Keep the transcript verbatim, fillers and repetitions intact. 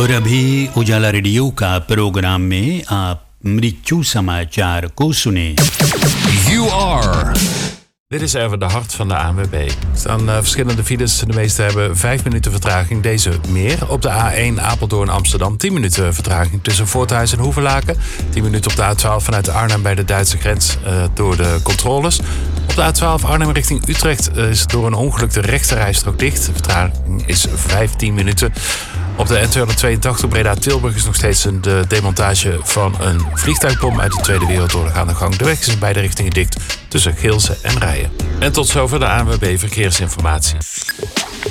और अभी उजाला रेडियो का प्रोग्राम में आप मृत्यु समाचार को सुने. You are. Dit is even de hart van de A N W B. Er staan uh, verschillende files. De meeste hebben vijf minuten vertraging. Deze meer. Op de A één Apeldoorn-Amsterdam tien minuten vertraging tussen Voorthuis en Hoevelaken. tien minuten op de A twaalf vanuit Arnhem bij de Duitse grens uh, door de controles. Op de A twaalf Arnhem richting Utrecht uh, is door een ongeluk de rechterrijstrook dicht. De vertraging is vijftien minuten. Op de N tweehonderdtweeëntachtig Breda-Tilburg is nog steeds een de demontage van een vliegtuigbom uit de Tweede Wereldoorlog aan de gang. De weg is in beide richtingen dicht tussen Geelse en Rijen. En tot zover de A N W B Verkeersinformatie.